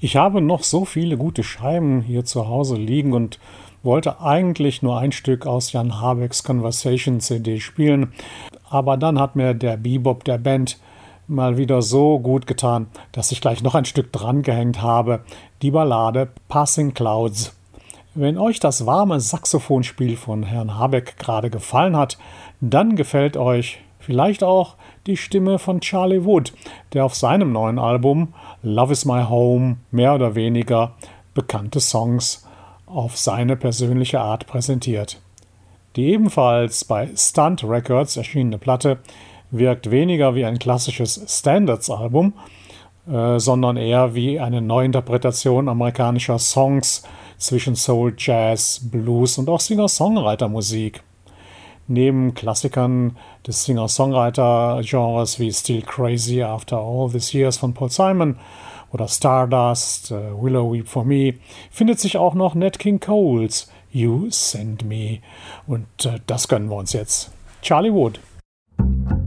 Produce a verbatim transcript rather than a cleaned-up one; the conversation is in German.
Ich habe noch so viele gute Scheiben hier zu Hause liegen und wollte eigentlich nur ein Stück aus Jan Habecks Conversation C D spielen, aber dann hat mir der Bebop der Band mal wieder so gut getan, dass ich gleich noch ein Stück dran gehängt habe, die Ballade Passing Clouds. Wenn euch das warme Saxophonspiel von Herrn Habeck gerade gefallen hat, dann gefällt euch vielleicht auch die Stimme von Charlie Wood, der auf seinem neuen Album Love is My Home mehr oder weniger bekannte Songs auf seine persönliche Art präsentiert. Die ebenfalls bei Stunt Records erschienene Platte wirkt weniger wie ein klassisches Standards-Album, äh, sondern eher wie eine Neuinterpretation amerikanischer Songs zwischen Soul, Jazz, Blues und auch Singer-Songwriter-Musik. Neben Klassikern des Singer-Songwriter-Genres wie Still Crazy After All These Years von Paul Simon oder Stardust, uh, Willow Weep for Me, findet sich auch noch Nat King Cole's You Send Me. Und uh, das gönnen wir uns jetzt. Charlie Wood.